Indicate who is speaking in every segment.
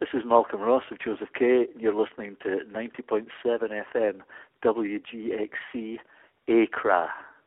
Speaker 1: is Malcolm Ross of Joseph K. You're listening to 90.7 FM WGXC Accra.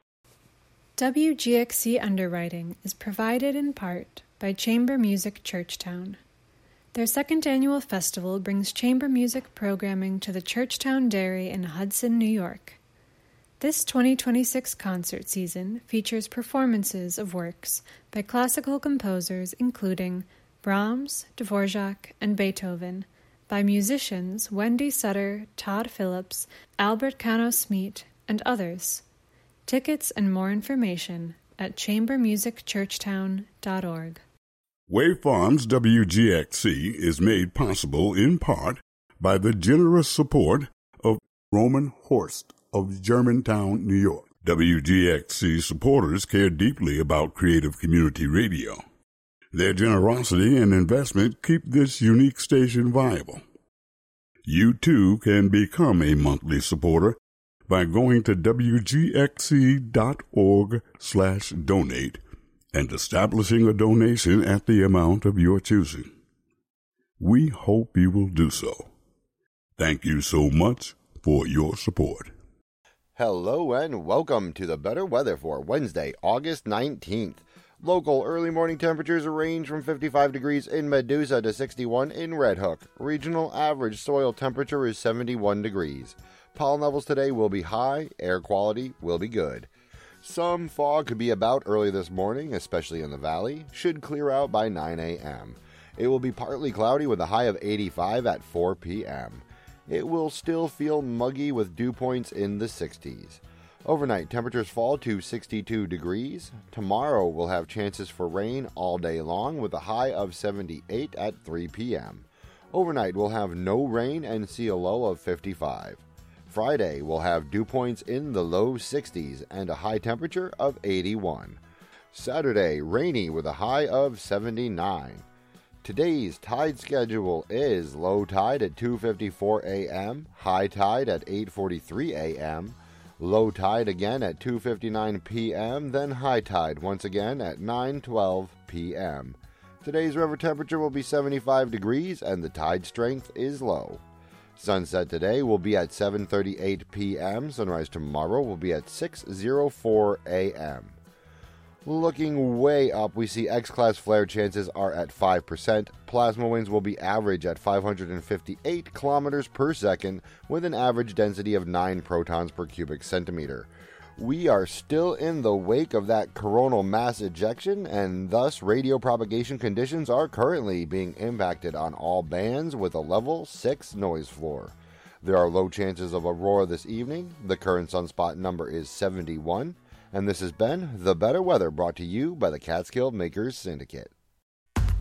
Speaker 2: WGXC Underwriting is provided in part by Chamber Music Churchtown. Their second annual festival brings chamber music programming to the Churchtown Dairy in Hudson, New York. This 2026 concert season features performances of works by classical composers including Brahms, Dvorak, and Beethoven, by musicians Wendy Sutter, Todd Phillips, Albert Cano-Smeet, and others. Tickets and more information at chambermusicchurchtown.org.
Speaker 3: Wave Farms WGXC is made possible in part by the generous support of Roman Horst of Germantown, New York. WGXC supporters care deeply about creative community radio. Their generosity and investment keep this unique station viable. You too can become a monthly supporter by going to wgxc.org/donate and establishing a donation at the amount of your choosing. We hope you will do so. Thank you so much for your support.
Speaker 4: Hello and welcome to the Better Weather for Wednesday, August 19th. Local early morning temperatures range from 55 degrees in Medusa to 61 in Red Hook. Regional average soil temperature is 71 degrees. Pollen levels today will be high, air quality will be good. Some fog could be about early this morning, especially in the valley. Should clear out by 9 a.m. It will be partly cloudy with a high of 85 at 4 p.m. It will still feel muggy with dew points in the 60s. Overnight, temperatures fall to 62 degrees. Tomorrow we'll have chances for rain all day long with a high of 78 at 3 p.m. Overnight we'll have no rain and see a low of 55. Friday we'll have dew points in the low 60s and a high temperature of 81. Saturday, rainy with a high of 79. Today's tide schedule is low tide at 2:54 a.m., high tide at 8:43 a.m., low tide again at 2:59 p.m., then high tide once again at 9:12 p.m. Today's river temperature will be 75 degrees and the tide strength is low. Sunset today will be at 7:38 p.m. Sunrise tomorrow will be at 6:04 a.m. Looking way up, we see X-class flare chances are at 5%. Plasma winds will be average at 558 kilometers per second with an average density of 9 protons per cubic centimeter. We are still in the wake of that coronal mass ejection, and thus radio propagation conditions are currently being impacted on all bands with a level 6 noise floor. There are low chances of aurora this evening. The current sunspot number is 71. And this has been The Better Weather, brought to you by the Catskill Makers Syndicate.